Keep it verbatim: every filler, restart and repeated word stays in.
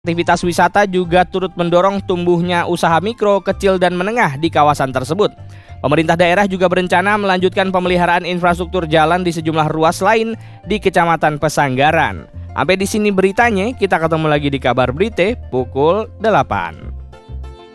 Aktivitas wisata juga turut mendorong tumbuhnya usaha mikro, kecil, dan menengah di kawasan tersebut. Pemerintah daerah juga berencana melanjutkan pemeliharaan infrastruktur jalan di sejumlah ruas lain di Kecamatan Pesanggaran. Sampai di sini beritanya, kita ketemu lagi di Kabar Berite pukul delapan.